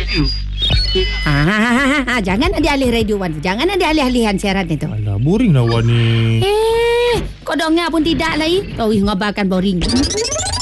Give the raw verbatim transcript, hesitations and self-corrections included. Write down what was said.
Ah, jangan ada alih radio Wan. Jangan ada alih-alihan siaran itu. Alah, boring lah Wan ni. Eh, kau dengar pun tidak lagi. Kau ngabarkan boring.